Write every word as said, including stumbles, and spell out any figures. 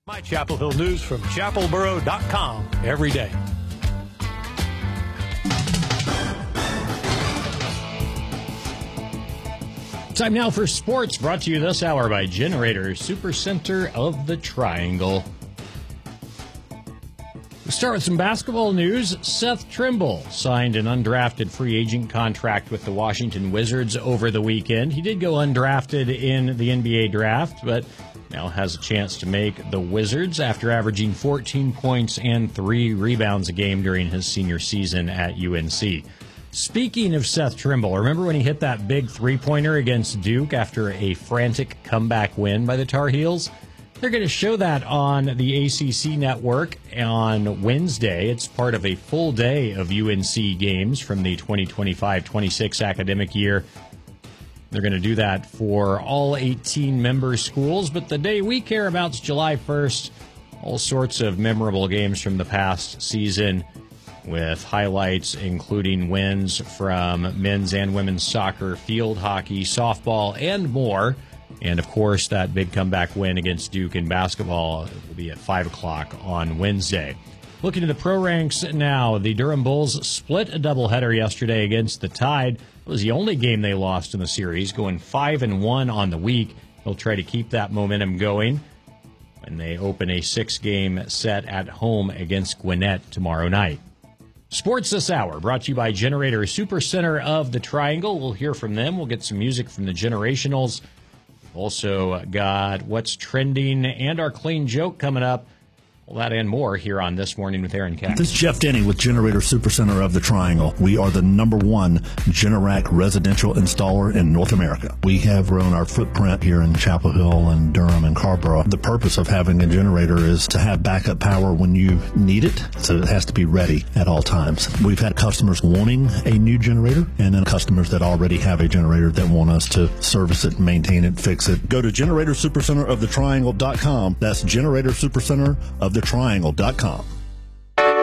My Chapel Hill news from chapel borough dot com every day. Time now for sports, brought to you this hour by Generator Supercenter of the Triangle. We'll start with some basketball news. Seth Trimble signed an undrafted free agent contract with the Washington Wizards over the weekend. He did go undrafted in the N B A draft, but now has a chance to make the Wizards after averaging fourteen points and three rebounds a game during his senior season at U N C. Speaking of Seth Trimble, remember when he hit that big three-pointer against Duke after a frantic comeback win by the Tar Heels? They're going to show that on the A C C network on Wednesday. It's part of a full day of U N C games from the twenty twenty-five twenty-six academic year. They're going to do that for all eighteen member schools, but the day we care about is July first. All sorts of memorable games from the past season, with highlights including wins from men's and women's soccer, field hockey, softball, and more. And, of course, that big comeback win against Duke in basketball will be at five o'clock on Wednesday. Looking at the pro ranks now, the Durham Bulls split a doubleheader yesterday against the Tide. It was the only game they lost in the series, going five and one on the week. They'll try to keep that momentum going when they open a six-game set at home against Gwinnett tomorrow night. Sports this hour, brought to you by Generator Supercenter of the Triangle. We'll hear from them. We'll get some music from the Generationals. Also got what's trending and our clean joke coming up. All that and more here on This Morning with Aaron Cash. This is Jeff Denny with Generator Supercenter of the Triangle. We are the number one Generac residential installer in North America. We have grown our footprint here in Chapel Hill and Durham and Carrboro. The purpose of having a generator is to have backup power when you need it, so it has to be ready at all times. We've had customers wanting a new generator, and then customers that already have a generator that want us to service it, maintain it, fix it. Go to Generator Supercenter of the Triangle dot com. That's Generator Supercenter of the Triangle dot com.